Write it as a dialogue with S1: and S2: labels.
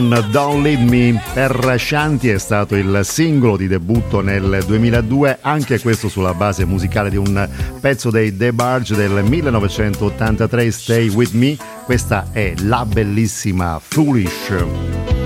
S1: Don't Leave Me per Shanti è stato il singolo di debutto nel 2002, anche questo sulla base musicale di un pezzo dei The Barge del 1983, Stay With Me. Questa è la bellissima Foolish.